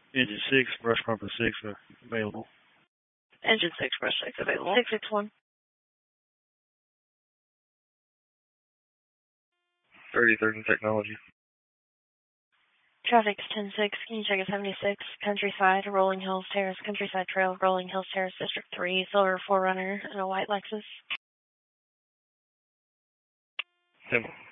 Engine 6, brush bumper 6 are available. Engine 6, brush 6 available. 661. 33rd and Technology. Traffic's 10-6. Can you check a 76? Countryside, Rolling Hills Terrace, Countryside Trail, Rolling Hills Terrace, District 3, silver 4Runner, and a white Lexus. 10.